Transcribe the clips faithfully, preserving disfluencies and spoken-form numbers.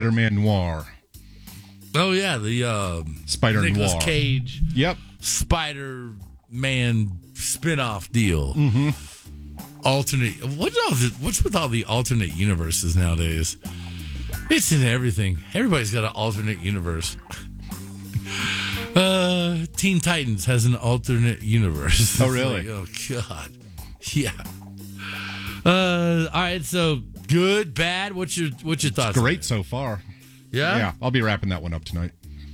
Spider-Man Noir. Oh, yeah, the uh, Spider Nicolas Noir. Cage Yep. Spider-Man spin-off deal. Mm-hmm. Alternate. What's, all the, what's with all the alternate universes nowadays? It's in everything. Everybody's got an alternate universe. Uh, Teen Titans has an alternate universe. Oh, really? Like, oh, God. Yeah. Uh, all right, so good, bad. What's your what's your thoughts? Great so far. Yeah? Yeah, I'll be wrapping that one up tonight.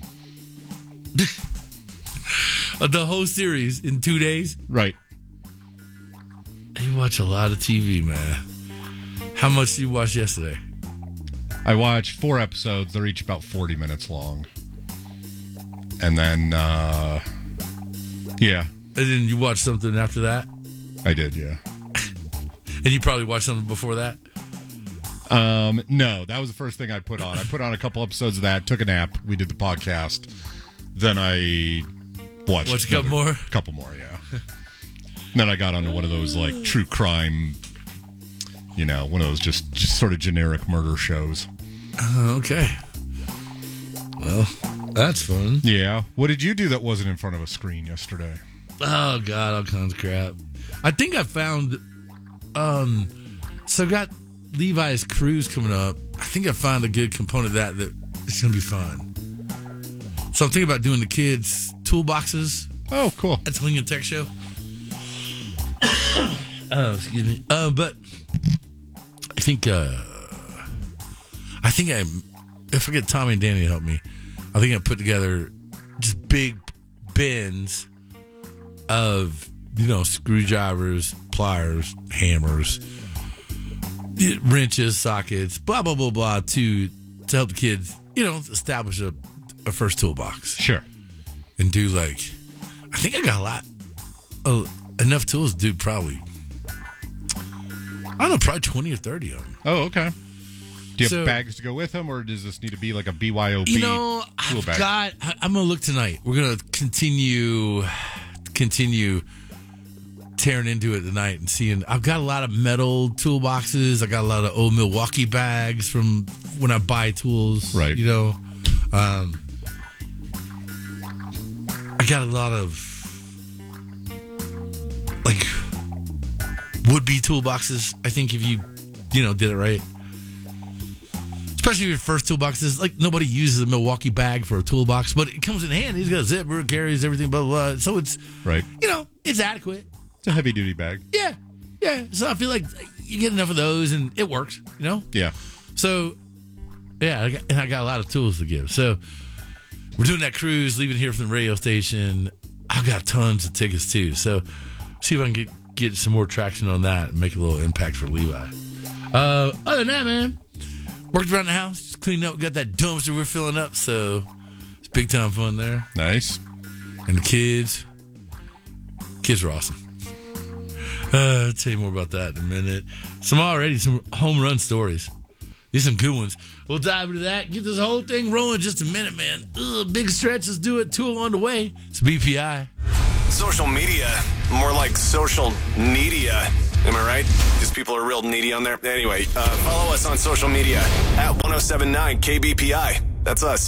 Uh, the whole series in two days? Right. You watch a lot of T V, man. How much did you watch yesterday? I watched four episodes. They're each about forty minutes long. And then, uh, yeah. And then you watched something after that? I did, yeah. And you probably watched something before that? Um, no, that was the first thing I put on. I put on a couple episodes of that, took a nap. We did the podcast. Then I watched Watch a couple more? A couple more, yeah. Then I got onto one of those, like, true crime, you know, one of those just, just sort of generic murder shows. Uh, okay. Well, that's fun. Yeah. What did you do that wasn't in front of a screen yesterday? Oh, God, all kinds of crap. I think I found, um, so I got Levi's Cruise coming up. I think I found a good component of that that it's going to be fun. So I'm thinking about doing the kids' toolboxes. Oh, cool. That's Ling and Tech Show. Oh, excuse me. Uh, but I think, uh, I think I, if I get Tommy and Danny to help me, I think I put together just big bins of, you know, screwdrivers, pliers, hammers, wrenches, sockets, blah, blah, blah, blah, to, to help the kids, you know, establish a, a first toolbox. Sure. And do, like, I think I got a lot, uh, enough tools to do probably, I don't know, probably twenty or thirty of them. Oh, okay. Do you So- have bags to go with them, or does this need to be like a B Y O B You know, tool I've bag? got, I- I'm going to look tonight. We're going to continue, continue tearing into it tonight and seeing. I've got a lot of metal toolboxes. I got a lot of old Milwaukee bags from when I buy tools. Right. You know, um, I got a lot of like would-be toolboxes. I think if you, you know, did it right. Especially your first toolboxes, like nobody uses a Milwaukee bag for a toolbox, but it comes in handy. He's got a zipper, carries everything, blah, blah, blah. So it's, Right. you know, it's adequate. It's a heavy duty bag. Yeah. Yeah. So I feel like you get enough of those and it works, you know? Yeah. So, yeah, I got, and I got a lot of tools to give. So we're doing that cruise, leaving here from the radio station. I've got tons of tickets too. So see if I can get, get some more traction on that and make a little impact for Levi. Uh, other than that, man, worked around the house, just cleaned up, got that dumpster we're filling up. So it's big time fun there. Nice. And the kids, kids are awesome. Uh, I'll tell you more about that in a minute. Some already, some home run stories. These are some good ones. We'll dive into that. Get this whole thing rolling in just a minute, man. Ugh, big stretch. Let's do it. Tool on the way. It's B P I. Social media, more like social needia. Am I right? Because people are real needy on there. Anyway, uh, follow us on social media at ten seventy-nine K B P I. That's us.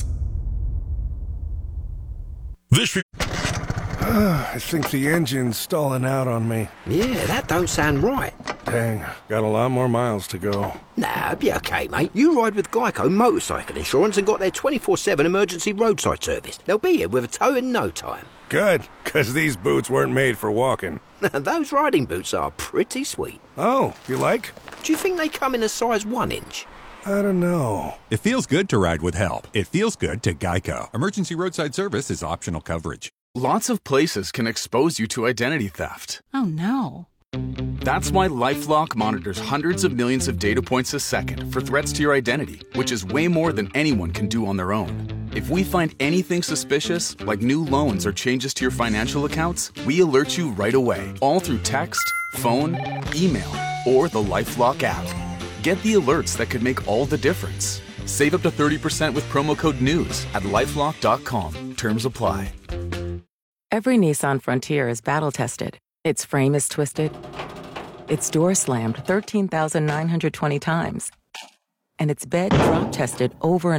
This re- I think the engine's stalling out on me. Yeah, that don't sound right. Dang, got a lot more miles to go. Nah, be okay, mate. You ride with Geico Motorcycle Insurance and got their twenty-four seven emergency roadside service. They'll be here with a tow in no time. Good, because these boots weren't made for walking. Those riding boots are pretty sweet. Oh, you like? Do you think they come in a size one inch? I don't know. It feels good to ride with help. It feels good to Geico. Emergency roadside service is optional coverage. Lots of places can expose you to identity theft. Oh, no. That's why LifeLock monitors hundreds of millions of data points a second for threats to your identity, which is way more than anyone can do on their own. If we find anything suspicious, like new loans or changes to your financial accounts, we alert you right away, all through text, phone, email, or the LifeLock app. Get the alerts that could make all the difference. Save up to thirty percent with promo code NEWS at lifelock dot com. Terms apply. Every Nissan Frontier is battle-tested. Its frame is twisted. Its door slammed thirteen thousand nine hundred twenty times. And its bed drop-tested over and